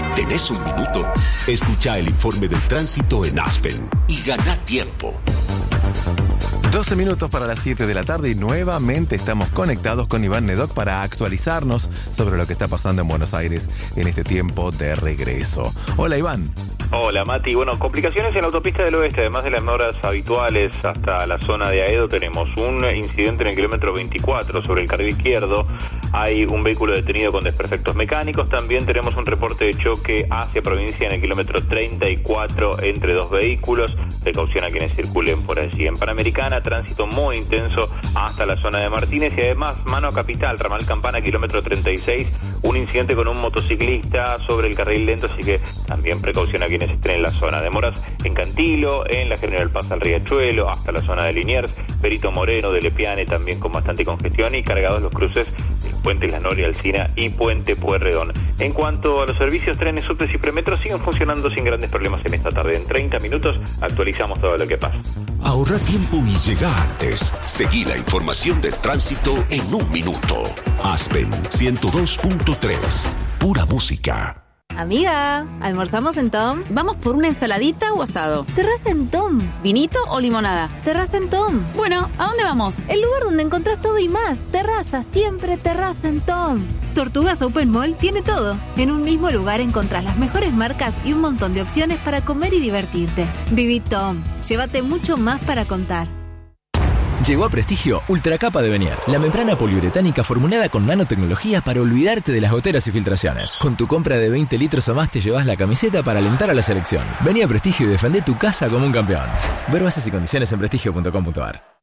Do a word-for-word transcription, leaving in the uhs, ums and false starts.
¿Tenés un minuto? Escucha el informe del tránsito en Aspen y gana tiempo. doce minutos para las siete de la tarde y nuevamente estamos conectados con Iván Nedoc para actualizarnos sobre lo que está pasando en Buenos Aires en este tiempo de regreso. Hola, Iván. Hola, Mati. Bueno, complicaciones en la autopista del oeste, además de las demoras habituales hasta la zona de Aedo. Tenemos un incidente en el kilómetro veinticuatro sobre el carril izquierdo. Hay un vehículo detenido con desperfectos mecánicos. También tenemos un reporte de choque hacia provincia en el kilómetro treinta y cuatro entre dos vehículos. Precaución a quienes circulen por allí. En Panamericana, tránsito muy intenso hasta la zona de Martínez y además mano a Capital, ramal Campana, kilómetro treinta y seis. Un incidente con un motociclista sobre el carril lento, así que también precaución a quienes estén en la zona. Demoras en Cantilo, en la General Paz al Riachuelo, hasta la zona de Liniers, Perito Moreno, de Lepiane, también con bastante congestión y cargados los cruces del Puente La Noria, Alsina y Puente Pueyrredón. En cuanto a los servicios, trenes, subtes y premetros siguen funcionando sin grandes problemas en esta tarde. En treinta minutos actualizamos todo lo que pasa. Ahorra tiempo y llega antes. Seguí la información del tránsito en un minuto. Aspen ciento dos punto tres. Pura música. Amiga, ¿almorzamos en Tom? ¿Vamos por una ensaladita o asado? Terraza en Tom. ¿Vinito o limonada? Terraza en Tom. Bueno, ¿a dónde vamos? El lugar donde encontrás todo y más. Terraza, siempre terraza en Tom. Tortugas Open Mall tiene todo. En un mismo lugar encontrás las mejores marcas y un montón de opciones para comer y divertirte. Viví Tom. Llévate mucho más para contar. Llegó a Prestigio Ultracapa de Venier, la membrana poliuretánica formulada con nanotecnología para olvidarte de las goteras y filtraciones. Con tu compra de veinte litros o más te llevas la camiseta para alentar a la selección. Vení a Prestigio y defendé tu casa como un campeón. Ver bases y condiciones en prestigio punto com punto a r.